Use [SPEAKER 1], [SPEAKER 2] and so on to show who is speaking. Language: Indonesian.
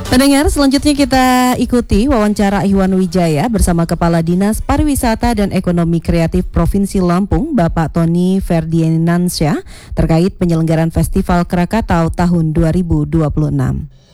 [SPEAKER 1] Pendengar, selanjutnya kita ikuti wawancara Iwan Wijaya bersama Kepala Dinas Pariwisata dan Ekonomi Kreatif Provinsi Lampung, Bapak Tony Ferdinandsyah, terkait penyelenggaraan Festival Krakatau tahun 2026.